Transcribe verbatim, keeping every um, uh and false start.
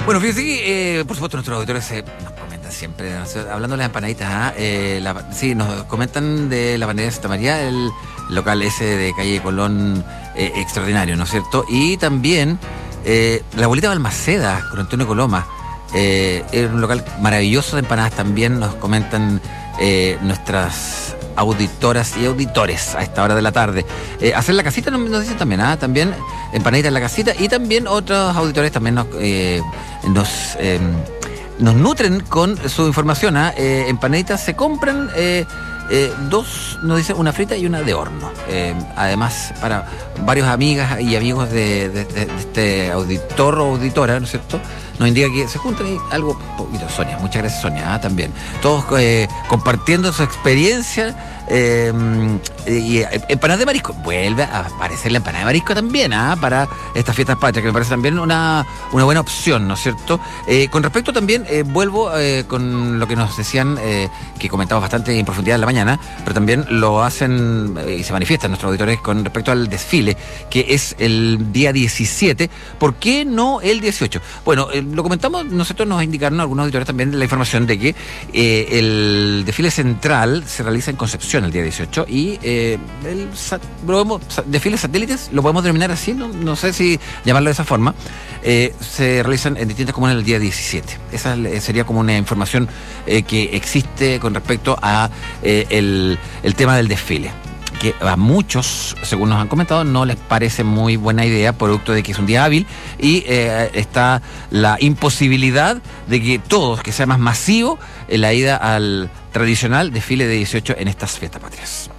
Bueno, fíjense que, eh, por supuesto, nuestros auditores eh, nos comentan siempre, ¿no? Hablando de las empanaditas, ¿ah? eh, la, sí, nos comentan de la panadería de Santa María, el local ese de calle Colón, eh, extraordinario, ¿no es cierto? Y también eh, la abuelita Balmaceda, con Antonio Coloma, eh, es un local maravilloso de empanadas también, nos comentan eh, nuestras auditoras y auditores a esta hora de la tarde. Eh, hacer la casita nos, nos dicen también, ¿ah? También empanaditas en la casita, y también otros auditores también nos eh, nos, eh, nos nutren con su información. ¿ah? Eh, empanaditas se compran eh, eh, dos, nos dicen, una frita y una de horno. Eh, además, para varios amigas y amigos de, de, de, de este auditor o auditora, ¿no es cierto?, nos indica que se juntan y algo poquito. Sonia, muchas gracias, Sonia, ¿ah? También. Todos eh, compartiendo su experiencia. Eh, y eh, empanadas de marisco. Vuelve a aparecer la empanada de marisco también, ¿ah? Para estas fiestas patrias, que me parece también una, una buena opción, ¿no es cierto? Eh, con respecto también, eh, vuelvo eh, con lo que nos decían, eh, que comentamos bastante en profundidad en la mañana, pero también lo hacen eh, y se manifiestan nuestros auditores con respecto al desfile, que es el día diecisiete. ¿Por qué no el dieciocho? Bueno, eh, lo comentamos, nosotros nos indicaron algunos auditores también la información de que eh, el desfile central se realiza en Concepción el día dieciocho, y eh, el sat, podemos, desfiles satélites, lo podemos denominar así, no, no sé si llamarlo de esa forma, eh, se realizan en distintas comunas el día diecisiete. Esa sería como una información eh, que existe con respecto a eh, el, el tema del desfile, que a muchos, según nos han comentado, no les parece muy buena idea, producto de que es un día hábil y eh, está la imposibilidad de que todos, que sea más masivo en la ida al tradicional desfile de dieciocho en estas fiestas patrias.